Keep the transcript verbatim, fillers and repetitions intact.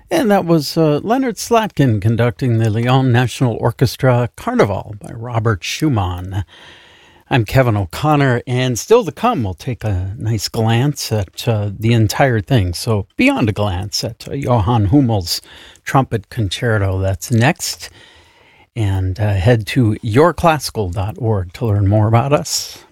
And that was uh, Leonard Slatkin conducting the Lyon National Orchestra Carnival by Robert Schumann. I'm Kevin O'Connor, and still to come, we'll take a nice glance at uh, the entire thing. So beyond a glance at uh, Johann Hummel's Trumpet Concerto, that's next. And uh, head to your classical dot org to learn more about us.